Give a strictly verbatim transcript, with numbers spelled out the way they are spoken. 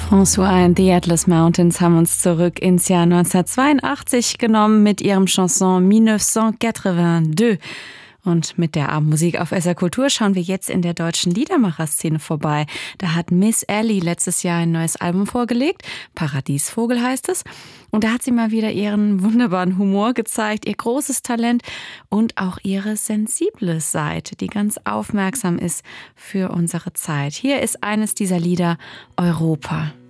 François and the Atlas Mountains haben uns zurück ins Jahr neunzehnhundertzweiundachtzig genommen mit ihrem Chanson neunzehnhundert82. Und mit der Abendmusik auf S R Kultur schauen wir jetzt in der deutschen Liedermacher-Szene vorbei. Da hat Miss Ellie letztes Jahr ein neues Album vorgelegt. Paradiesvogel heißt es. Und da hat sie mal wieder ihren wunderbaren Humor gezeigt, ihr großes Talent und auch ihre sensible Seite, die ganz aufmerksam ist für unsere Zeit. Hier ist eines dieser Lieder, Europa.